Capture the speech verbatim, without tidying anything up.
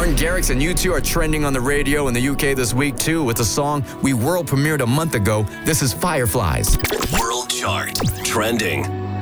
Martin Garrix and U two are trending on the radio in the U K this week, too, with a song we world premiered a month ago. This is Fireflies. World Chart. Trending.